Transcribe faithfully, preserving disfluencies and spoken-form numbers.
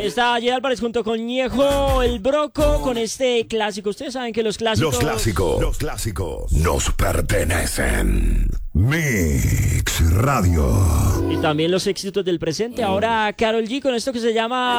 Ahí está Jay Álvarez junto con Ñejo, el Broco, con este clásico. Ustedes saben que los clásicos... Los clásicos, los clásicos nos pertenecen. Mix Radio. Y también los éxitos del presente. Ahora Karol G con esto que se llama...